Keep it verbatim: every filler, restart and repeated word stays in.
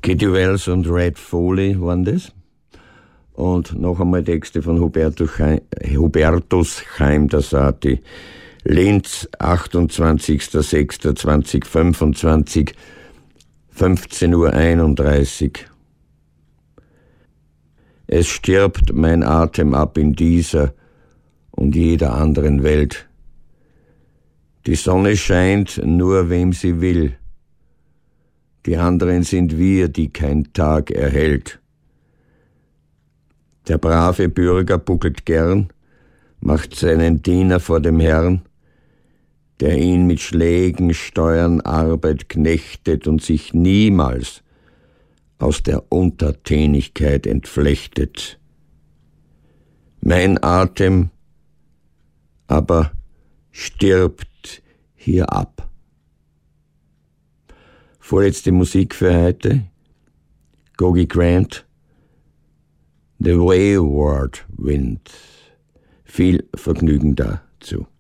Kitty Wells und Red Foley waren das. Und noch einmal Texte von Hubertus Chaim, Hubertus Chaim Dassati. Linz, achtundzwanzigster sechster zweitausendfünfundzwanzig, fünfzehn Uhr einunddreißig. Es stirbt mein Atem ab in dieser und jeder anderen Welt. Die Sonne scheint nur, wem sie will. Die anderen sind wir, die kein Tag erhält. Der brave Bürger buckelt gern, macht seinen Diener vor dem Herrn, der ihn mit Schlägen, Steuern, Arbeit knechtet und sich niemals aus der Untertänigkeit entflechtet. Mein Atem aber stirbt hier ab. Vorletzte Musik für heute, Gogi Grant, The Wayward Wind. Viel Vergnügen dazu.